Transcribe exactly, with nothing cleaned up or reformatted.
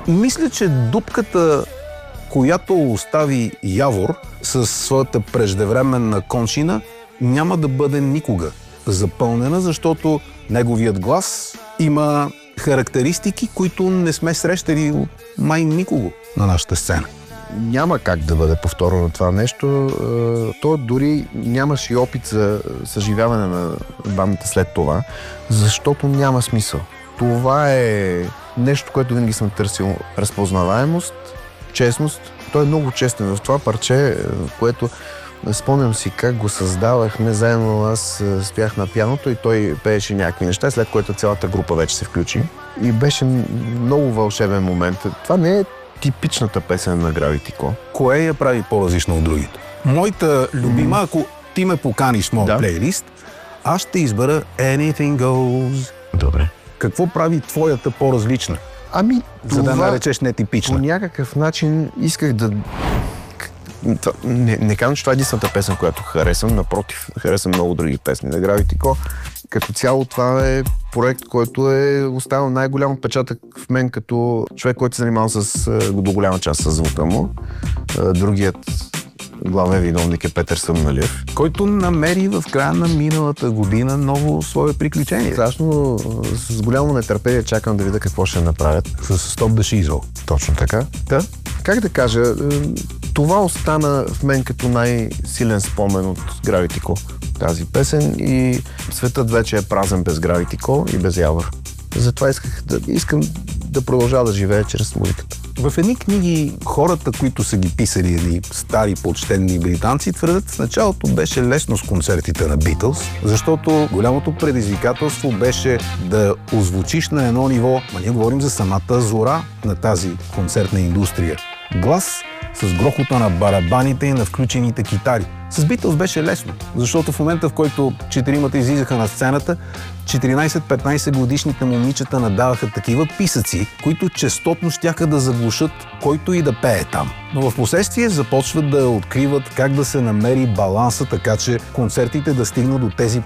Мисля, че дупката, която остави Явор със своята преждевременна кончина, няма да бъде никога запълнена, защото неговият глас има характеристики, които не сме срещали от май никого на нашата сцена. Няма как да бъде повторено това нещо. То дори нямаше и опит за съживяване на бандата след това, защото няма смисъл. Това е нещо, което винаги съм търсил. Разпознаваемост, честност. Той е много честен в това парче, което спомням си как го създавахме. Заедно аз стоях на пианото и той пееше някакви неща, след което цялата група вече се включи. И беше много вълшебен момент. Това не е типичната песен на Gravity Co. Кое я прави по-различно от другите? Моята любима, ако ти ме поканиш в моят да. плейлист, аз ще избера Anything Goes. Добре. Какво прави твоята по-различна? Ами, за да наречеш нетипична. По някакъв начин исках да... Не, не казвам, че това е единствената песен, която харесвам. Напротив, харесвам много други песни на Gravity Co. Като цяло това е проект, който е оставил най-голям отпечатък в мен като човек, който се занимава с, до голяма част с звука му. Другият главен виновник е Петър Съмналиев, който намери в края на миналата година ново свое приключение. Страшно с голямо нетърпение чакам да видя какво ще направят. С Stop the Shizzle. Точно така. Да. Как да кажа, това остана в мен като най-силен спомен от Gravity Co. Тази песен и светът вече е празен без Gravity Co. и без Явор. Затова исках да, искам да продължа да живея чрез музиката. В едни книги хората, които са ги писали, едни стари почтенни британци, твърдят, в началото беше лесно с концертите на Beatles, защото голямото предизвикателство беше да озвучиш на едно ниво, а ние говорим за самата зора на тази концертна индустрия. Глас с грохота на барабаните и на включените китари. С Beatles беше лесно, защото в момента, в който четиримата излизаха на сцената, четиринайсет-петнайсет годишните момичета надаваха такива писъци, които честотно щяха да заглушат който и да пее там. Но в последствие започват да откриват как да се намери баланса, така че концертите да стигнат до тези